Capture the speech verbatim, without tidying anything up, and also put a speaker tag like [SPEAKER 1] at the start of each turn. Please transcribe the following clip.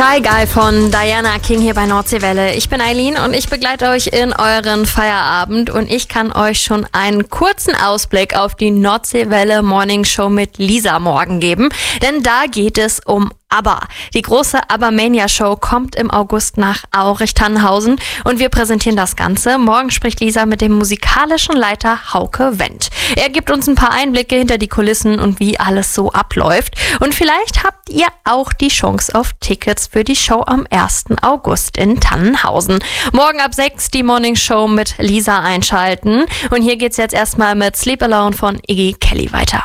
[SPEAKER 1] Shy Guy von Diana King hier bei Nordseewelle. Ich bin Eileen und ich begleite euch in euren Feierabend und ich kann euch schon einen kurzen Ausblick auf die Nordseewelle Morning Show mit Lisa morgen geben, denn da geht es um ABBA. Die große ABBA-Mania-Show kommt im August nach Aurich-Tannenhausen und wir präsentieren das Ganze. Morgen spricht Lisa mit dem musikalischen Leiter Hauke Wendt. Er gibt uns ein paar Einblicke hinter die Kulissen und wie alles so abläuft. Und vielleicht habt ihr auch die Chance auf Tickets für die Show am ersten August in Tannenhausen. Morgen ab sechs die Morning Show mit Lisa einschalten. Und hier geht's jetzt erstmal mit Sleep Alone von Iggy Kelly weiter.